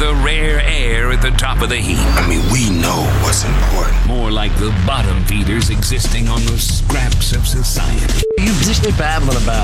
the rare air at the top of the heap. I mean, we know what's important. More like the bottom feeders existing on the scraps of society. You just babbling about